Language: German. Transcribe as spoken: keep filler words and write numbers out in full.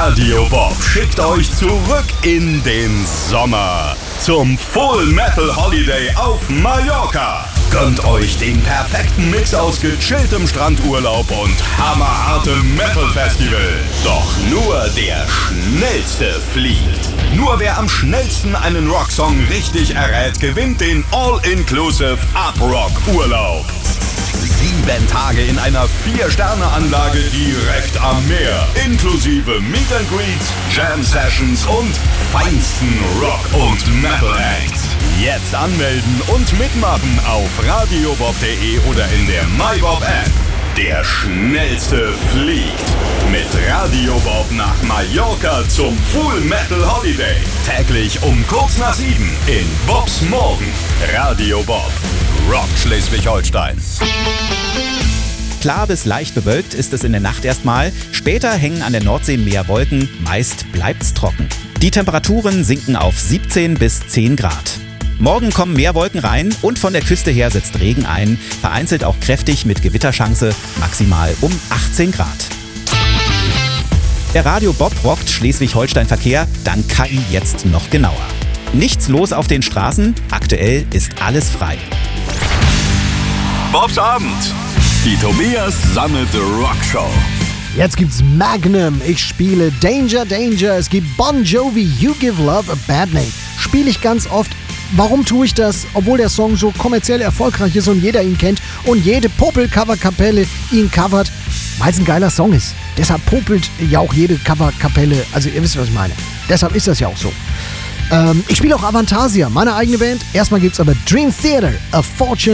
Radio Bob schickt euch zurück in den Sommer zum Full Metal Holiday auf Mallorca. Gönnt euch den perfekten Mix aus gechilltem Strandurlaub und hammerhartem Metal Festival. Doch nur der Schnellste fliegt. Nur wer am schnellsten einen Rocksong richtig errät, gewinnt den All-Inclusive Up-Rock-Urlaub. Sieben Tage in einer Vier-Sterne-Anlage direkt am Meer. Inklusive Meet and Greets, Jam-Sessions und feinsten Rock- und Metal-Acts. Jetzt anmelden und mitmachen auf radiobob punkt de oder in der MyBob-App. Der Schnellste fliegt mit Radio Bob nach Mallorca zum Full Metal Holiday. Täglich um kurz nach sieben in Bobs Morgen. Radio Bob. Rock Schleswig-Holstein. Klar bis leicht bewölkt ist es in der Nacht erstmal. Später hängen an der Nordsee mehr Wolken. Meist bleibt's trocken. Die Temperaturen sinken auf siebzehn bis zehn Grad. Morgen kommen mehr Wolken rein und von der Küste her setzt Regen ein. Vereinzelt auch kräftig mit Gewitterchance. Maximal um achtzehn Grad. Der Radio Bob rockt Schleswig-Holstein-Verkehr. Dann K I jetzt noch genauer. Nichts los auf den Straßen. Aktuell ist alles frei. Bobs Abend. Die Tobias Sammelte Rockshow. Jetzt gibt's Magnum. Ich spiele Danger, Danger. Es gibt Bon Jovi, You Give Love a Bad Name. Spiele ich ganz oft. Warum tue ich das? Obwohl der Song so kommerziell erfolgreich ist und jeder ihn kennt und jede Popel-Cover-Kapelle ihn covert, weil es ein geiler Song ist. Deshalb popelt ja auch jede Cover-Kapelle. Also ihr wisst, was ich meine. Deshalb ist das ja auch so. Ähm, ich spiele auch Avantasia, meine eigene Band. Erstmal gibt's aber Dream Theater, A Fortune